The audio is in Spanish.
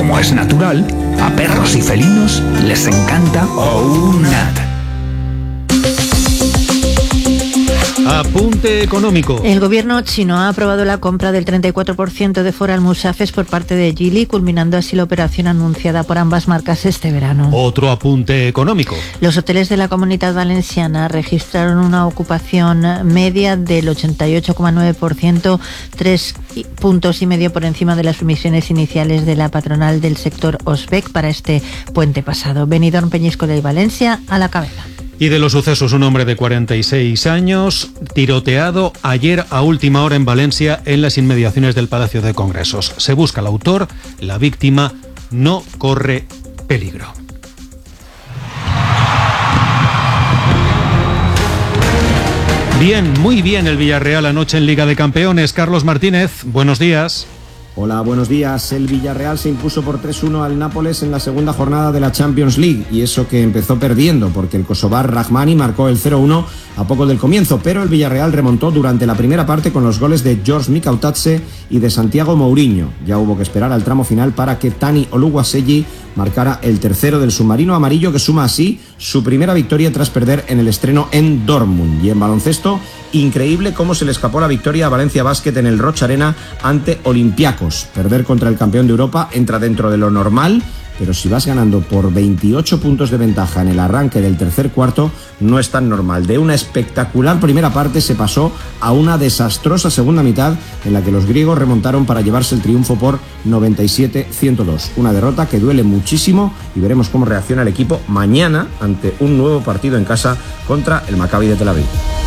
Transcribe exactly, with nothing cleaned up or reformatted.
como es natural, a perros y felinos les encanta OUNAT. Apunte económico. El gobierno chino ha aprobado la compra del treinta y cuatro por ciento de Ford Almusafes por parte de Geely, culminando así la operación anunciada por ambas marcas este verano. Otro apunte económico. Los hoteles de la Comunitat Valenciana registraron una ocupación media del ochenta y ocho coma nueve por ciento, tres puntos y medio por encima de las previsiones iniciales de la patronal del sector Osbec para este puente pasado. Benidorm, Peñíscola y Valencia a la cabeza. Y de los sucesos, un hombre de cuarenta y seis años tiroteado ayer a última hora en Valencia, en las inmediaciones del Palacio de Congresos. Se busca al autor, la víctima no corre peligro. Bien, muy bien el Villarreal anoche en Liga de Campeones. Carlos Martínez, buenos días. Hola, buenos días. El Villarreal se impuso por tres uno al Nápoles en la segunda jornada de la Champions League, y eso que empezó perdiendo porque el kosovar Rahmani marcó el cero uno a poco del comienzo, pero el Villarreal remontó durante la primera parte con los goles de George Mikautatse y de Santiago Mourinho. Ya hubo que esperar al tramo final para que Tani Oluwaseyi marcara el tercero del submarino amarillo, que suma así su primera victoria tras perder en el estreno en Dortmund. Y en baloncesto, increíble cómo se le escapó la victoria a Valencia Basket en el Roch Arena ante Olympiacos. Perder contra el campeón de Europa entra dentro de lo normal, pero si vas ganando por veintiocho puntos de ventaja en el arranque del tercer cuarto, no es tan normal. De una espectacular primera parte se pasó a una desastrosa segunda mitad en la que los griegos remontaron para llevarse el triunfo por noventa y siete a ciento dos. Una derrota que duele muchísimo, y veremos cómo reacciona el equipo mañana ante un nuevo partido en casa contra el Maccabi de Tel Aviv.